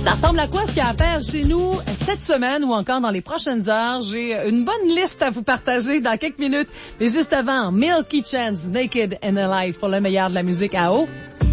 Ça ressemble à quoi ce qu'il y a à faire chez nous cette semaine ou encore dans les prochaines heures? J'ai une bonne liste à vous partager dans quelques minutes. Mais juste avant, Milky Chance, Naked and Alive pour le meilleur de la musique à eau.